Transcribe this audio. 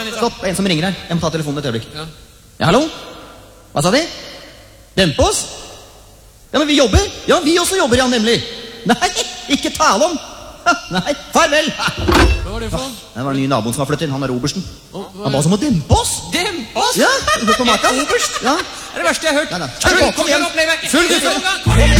Stopp, en som ringer her. Jeg må ta telefonen et øyeblikk. Ja. Ja, hallo? Hva sa de? Dempe oss? Ja, men vi jobber. Ja, vi også jobber, ja, nemlig. Nei, ikke tale om. Nei, farvel. Hva var det for? Det var en ny naboen som har flyttet inn. Han er obersten. Han ba oss om å dempe oss. Dempe oss? Ja, hør på maken. Oberst? Ja. Det er det verste jeg har hørt. Nei, nei. Kjør på, kom igjen. Full Full gutt. gutt.